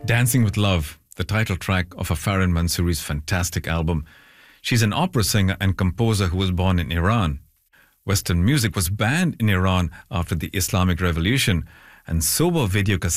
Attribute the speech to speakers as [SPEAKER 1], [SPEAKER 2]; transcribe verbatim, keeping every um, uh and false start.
[SPEAKER 1] Dancing with Love, the title track of Farin Mansouri's fantastic album. She's an opera singer and composer who was born in Iran. Western music was banned in Iran after the Islamic Revolution, and sober video cassettes